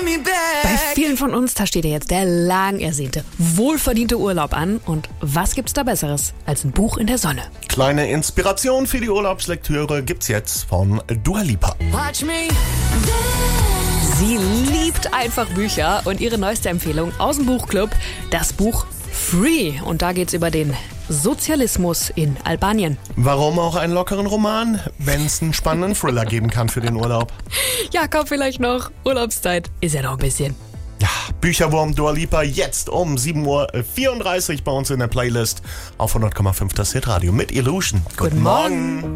Bei vielen von uns, da steht ja jetzt der lang ersehnte, wohlverdiente Urlaub an. Und was gibt's da Besseres als ein Buch in der Sonne? Kleine Inspiration für die Urlaubslektüre gibt's jetzt von Dua Lipa. Sie liebt einfach Bücher und ihre neueste Empfehlung aus dem Buchclub, das Buch Free. Und da geht's über den Sozialismus in Albanien. Warum auch einen lockeren Roman, wenn es einen spannenden Thriller geben kann für den Urlaub? Ja, komm, vielleicht noch. Urlaubszeit ist ja noch ein bisschen. Ja, Bücherwurm Dua Lipa jetzt um 7:34 Uhr bei uns in der Playlist auf 100,5 das Hitradio mit Illusion. Guten Morgen.